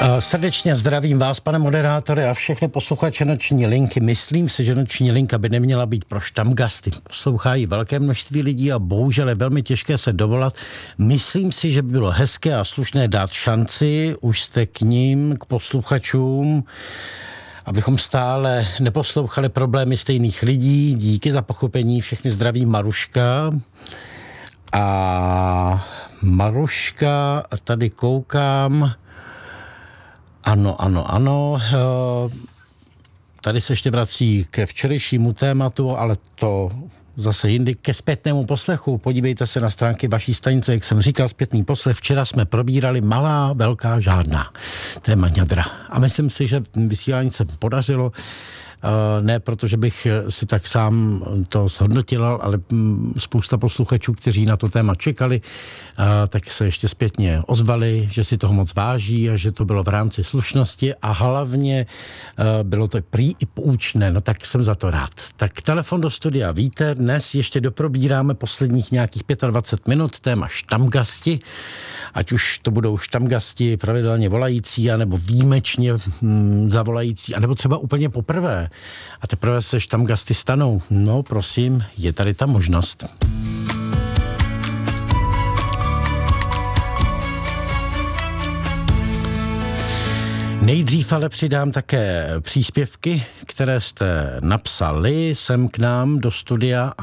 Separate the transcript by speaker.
Speaker 1: Srdečně zdravím vás, pane moderátore, a všechny posluchače Noční linky. Myslím si, že Noční linka by neměla být pro štamgasty. Poslouchají velké množství lidí a bohužel je velmi těžké se dovolat. Myslím si, že by bylo hezké a slušné dát šanci, už jste k ním, k posluchačům, abychom stále neposlouchali problémy stejných lidí. Díky za pochopení, všechny zdraví Maruška. A Maruška, tady koukám. Ano. Tady se ještě vrací ke včerejšímu tématu, ale to zase jindy ke zpětnému poslechu. Podívejte se na stránky vaší stanice, jak jsem říkal, zpětný poslech. Včera jsme probírali malá, velká, žádná téma ňadra. A myslím si, že vysílání se podařilo. Ne protože bych si tak sám to zhodnotil, ale spousta posluchačů, kteří na to téma čekali, tak se ještě zpětně ozvali, že si toho moc váží a že to bylo v rámci slušnosti a hlavně bylo to prý i poučné, no tak jsem za to rád. Tak telefon do studia, víte, dnes ještě doprobíráme posledních nějakých 25 minut téma štamgasti, ať už to budou štamgasti pravidelně volající, anebo výjimečně zavolající, anebo třeba úplně poprvé. A teprve se štamgasty stanou. No prosím, je tady ta možnost. Nejdřív ale přidám také příspěvky, které jste napsali sem k nám do studia